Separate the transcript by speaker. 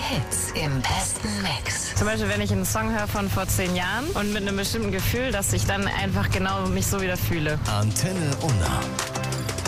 Speaker 1: Hits im besten Mix.
Speaker 2: Zum Beispiel, wenn ich einen Song höre von vor 10 Jahren und mit einem bestimmten Gefühl, dass ich dann einfach genau mich so wieder fühle.
Speaker 3: Antenne Unna.